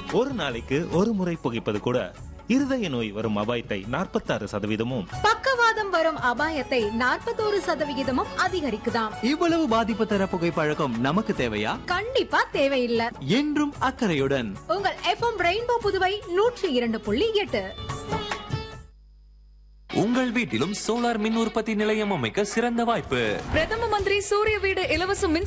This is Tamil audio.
ஒரு நாளைக்கு ஒரு முறை புகைப்பது கூட இருதய நோய் வரும் அபாயத்தை 46%, பக்கவாதம் வரும் அபாயத்தை 41% அதிகரிக்குதாம். இவ்வளவு பாதிப்பு தர புகைப்பழக்கம் நமக்கு தேவையா? கண்டிப்பா தேவையில்லை. என்றும் அக்கறையுடன் உங்கள் எஃப்எம் ரெயின்போ புதுவை 102.8. உங்கள் வீட்டிலும் சோலார் மின் உற்பத்தி நிலையம் அமைக்க சிறந்த வாய்ப்பு. பிரதம மந்திரி சூரிய வீடு இலவச மின்